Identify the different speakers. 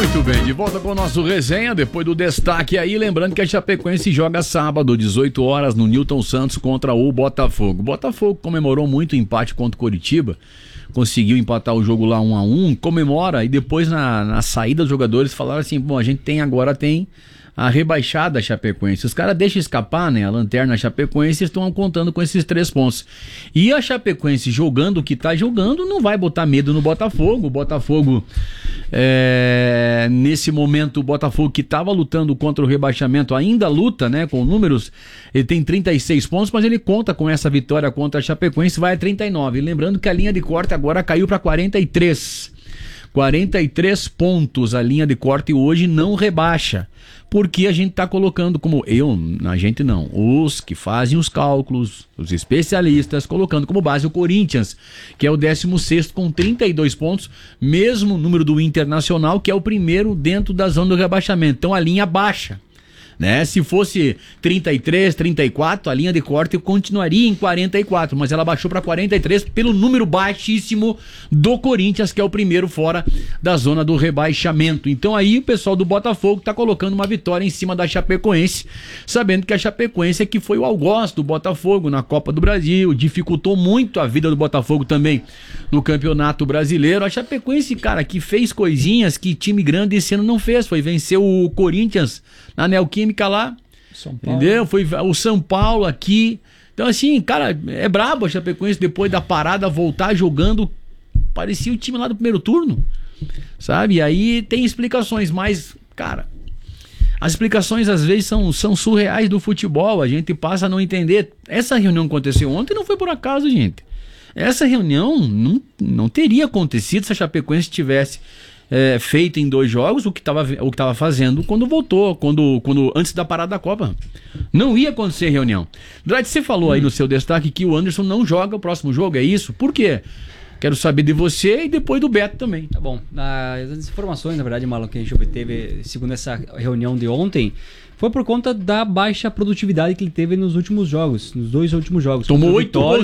Speaker 1: Muito bem, de volta com o nosso resenha, depois do destaque aí, lembrando que a Chapecoense joga sábado, 18 horas, no Newton Santos contra o Botafogo. O Botafogo comemorou muito o empate contra o Coritiba, conseguiu empatar o jogo lá 1-1, comemora, e depois na saída dos jogadores falaram assim, bom, a gente agora tem a rebaixada Chapecoense. Os caras deixam escapar, né, a lanterna Chapecoense, estão contando com esses 3 pontos. E a Chapecoense jogando o que tá jogando, não vai botar medo no Botafogo. O Botafogo, nesse momento, o Botafogo que estava lutando contra o rebaixamento, ainda luta, né, com números, ele tem 36 pontos, mas ele conta com essa vitória contra a Chapecoense, vai a 39. Lembrando que a linha de corte agora caiu para 43. 43 pontos a linha de corte hoje não rebaixa, porque a gente está colocando como, a gente não, os que fazem os cálculos, os especialistas, colocando como base o Corinthians, que é o 16º com 32 pontos, mesmo número do Internacional, que é o primeiro dentro da zona do rebaixamento. Então a linha baixa, né? Se fosse 33, 34, a linha de corte continuaria em 44, mas ela baixou para 43 pelo número baixíssimo do Corinthians, que é o primeiro fora da zona do rebaixamento. Então aí o pessoal do Botafogo tá colocando uma vitória em cima da Chapecoense, sabendo que a Chapecoense é que foi o algoz do Botafogo na Copa do Brasil, dificultou muito a vida do Botafogo também no Campeonato Brasileiro. A Chapecoense, cara, que fez coisinhas que time grande esse ano não fez, foi vencer o Corinthians na Neoquímica lá, São Paulo. Entendeu? Foi o São Paulo aqui. Então assim, cara, é brabo a Chapecoense depois da parada voltar jogando, parecia o time lá do primeiro turno, sabe? E aí tem explicações, mas, cara, as explicações às vezes são surreais do futebol, a gente passa a não entender. Essa reunião que aconteceu ontem não foi por acaso, gente. Essa reunião não teria acontecido se a Chapecoense tivesse feito em 2 jogos o que estava fazendo quando voltou, antes da parada da Copa. Não ia acontecer reunião. Drade, você falou aí no seu destaque que o Anderson não joga o próximo jogo, é isso? Por quê? Quero saber de você e depois do Beto também.
Speaker 2: Tá bom. As informações, na verdade, Marlon, que a gente obteve segundo essa reunião de ontem, foi por conta da baixa produtividade que ele teve nos últimos jogos, nos 2 últimos jogos.
Speaker 1: Tomou 8 gols